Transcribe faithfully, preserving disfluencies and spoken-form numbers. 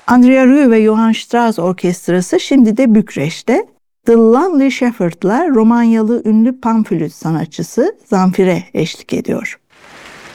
Andrea Rieu ve Johann Strauss Orkestrası şimdi de Bükreş'te. The Lonely Shepherd'la Romanyalı ünlü panflüt sanatçısı Zamfir'e eşlik ediyor.